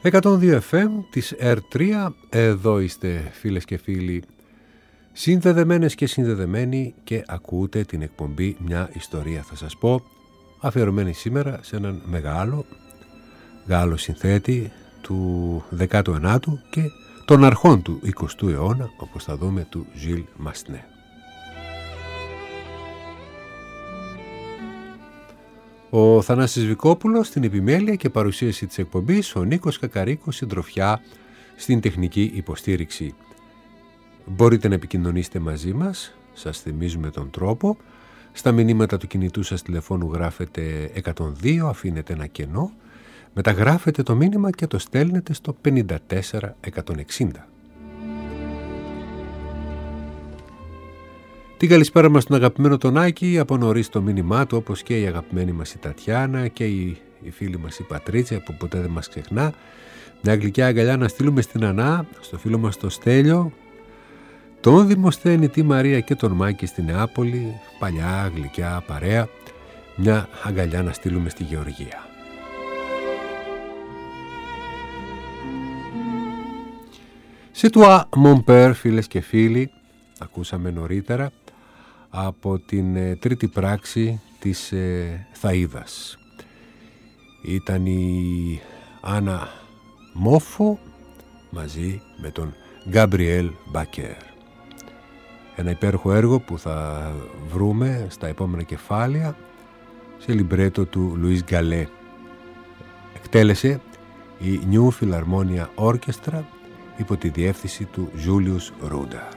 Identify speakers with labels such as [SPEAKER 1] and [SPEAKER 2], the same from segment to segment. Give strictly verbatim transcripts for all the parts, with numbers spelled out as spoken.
[SPEAKER 1] εκατόν δύο εφ εμ της ερ τρία, εδώ είστε φίλες και φίλοι συνδεδεμένες και συνδεδεμένοι και ακούτε την εκπομπή «Μια ιστορία θα σας πω», αφιερωμένη σήμερα σε έναν μεγάλο Γάλλο συνθέτη του δέκατου ενάτου και των αρχών του εικοστού αιώνα, όπως θα δούμε, του Ζιλ Μασνέ. Ο Θανάσης Βικόπουλος στην επιμέλεια και παρουσίαση της εκπομπής, ο Νίκος Κακαρίκος συντροφιά στην τεχνική υποστήριξη. Μπορείτε να επικοινωνήσετε μαζί μας, σας θυμίζουμε τον τρόπο. Στα μηνύματα του κινητού σας τηλεφώνου γράφετε εκατόν δύο, αφήνετε ένα κενό, μεταγράφετε το μήνυμα και το στέλνετε στο πενήντα τέσσερα εκατόν εξήντα. Την καλησπέρα μας στον αγαπημένο τον Άκη, από νωρίς το μήνυμά του, όπως και η αγαπημένη μας η Τατιάνα και η, η φίλη μας η Πατρίτσια που ποτέ δεν μας ξεχνά. Μια γλυκιά αγκαλιά να στείλουμε στην Ανά, στο φίλο μας το Στέλιο, τον Δημοσθένη, τη Μαρία και τον Μάκη στη Νεάπολη, παλιά γλυκιά παρέα. Μια αγκαλιά να στείλουμε στη Γεωργία. C'est toi, mon père, φίλες και φίλοι, ακούσαμε νωρίτερα από την ε, τρίτη πράξη της ε, Θαΐδας. Ήταν η Άννα Μόφο μαζί με τον Γκάμπριελ Μπακέρ. Ένα υπέροχο έργο που θα βρούμε στα επόμενα κεφάλαια σε λιμπρέτο του Λουίς Γκαλέ. Εκτέλεσε η New Philharmonia Orchestra υπό τη διεύθυνση του Ζούλιους Ρούνταρ.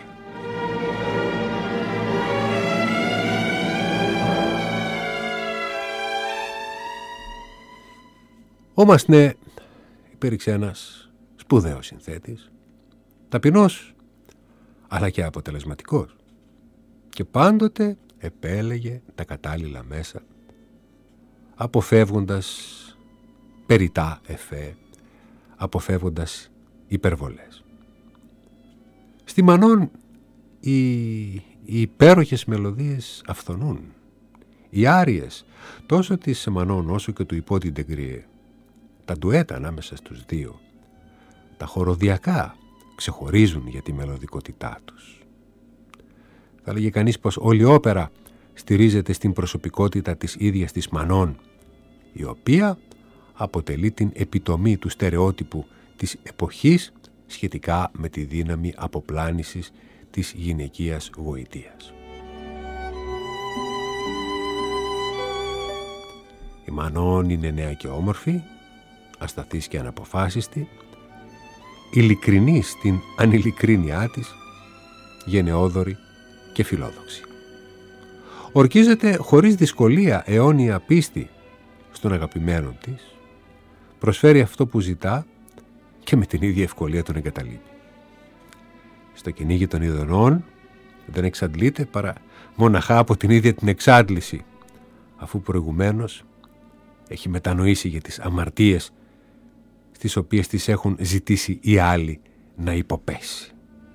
[SPEAKER 1] Ο Μασνέ υπήρξε ένας σπουδαίος συνθέτης, ταπεινός αλλά και αποτελεσματικός, και πάντοτε επέλεγε τα κατάλληλα μέσα, αποφεύγοντας περιτά εφέ, αποφεύγοντας υπερβολές. Στη Μανών οι, οι υπέροχες μελωδίες αυθονούν. Οι άριες τόσο της Μανών όσο και του Υπότι Ντεγκριέ, τα ντουέτα ανάμεσα στους δύο, τα χοροδιακά ξεχωρίζουν για τη μελωδικότητά τους. Θα λέγε κανείς πως όλη η όπερα στηρίζεται στην προσωπικότητα της ίδιας της Μανών, η οποία αποτελεί την επιτομή του στερεότυπου της εποχής σχετικά με τη δύναμη αποπλάνησης της γυναικείας γοητείας. Η Μανών είναι νέα και όμορφη, ασταθής και αναποφάσιστη, ειλικρινή στην ανηλικρίνειά της, γενναιόδορη και φιλόδοξη. Ορκίζεται χωρίς δυσκολία αιώνια πίστη στον αγαπημένο της, προσφέρει αυτό που ζητά και με την ίδια ευκολία τον εγκαταλείπει. Στο κυνήγι των ειδονών δεν εξαντλείται παρά μοναχά από την ίδια την εξάντληση, αφού προηγουμένως έχει μετανοήσει για τις αμαρτίες στις οποίες τις έχουν ζητήσει οι άλλοι να υποπέσει.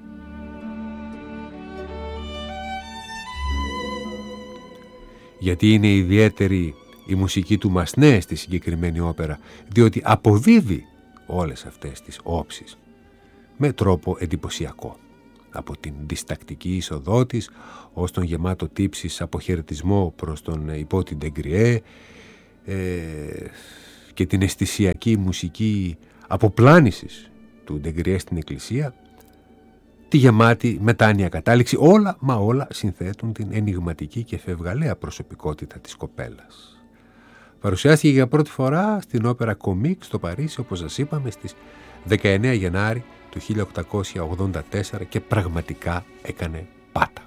[SPEAKER 1] Γιατί είναι ιδιαίτερη η μουσική του Μασνέ στη συγκεκριμένη όπερα, διότι αποδίδει όλες αυτές τις όψεις με τρόπο εντυπωσιακό, από την διστακτική είσοδό της ως τον γεμάτο τύψης αποχαιρετισμό προς τον Υπότι Ντεγκριέ ε, και την αισθησιακή μουσική αποπλάνησης του Ντεγκριέ στην εκκλησία, τη γεμάτη μετάνοια κατάληξη, όλα μα όλα συνθέτουν την ενιγματική και φευγαλαία προσωπικότητα της κοπέλας. Παρουσιάστηκε για πρώτη φορά στην όπερα Κομίκ στο Παρίσι, όπως σας είπαμε, στις δεκαεννέα Γενάρη του χίλια οκτακόσια ογδόντα τέσσερα και πραγματικά έκανε πάτα.